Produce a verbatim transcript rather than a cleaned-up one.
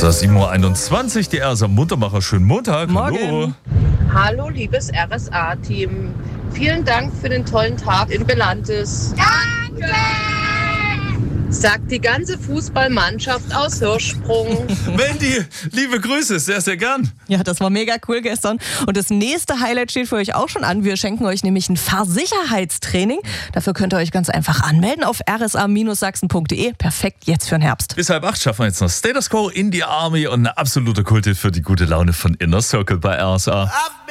So, sieben Uhr einundzwanzig, die R S A-Muntermacher. Schönen Montag. Morgen. Hallo. Hallo, liebes R S A-Team. Vielen Dank für den tollen Tag in Belantes. Danke! Sagt die ganze Fußballmannschaft aus Hirschsprung. Wendy, liebe Grüße, sehr, sehr gern. Ja, das war mega cool gestern. Und das nächste Highlight steht für euch auch schon an. Wir schenken euch nämlich ein Fahrsicherheitstraining. Dafür könnt ihr euch ganz einfach anmelden auf r s a Sachsen punkt d e. Perfekt jetzt für den Herbst. Bis halb acht schaffen wir jetzt noch Status Quo in die Army und eine absolute Kulte für die gute Laune von Inner Circle bei R S A.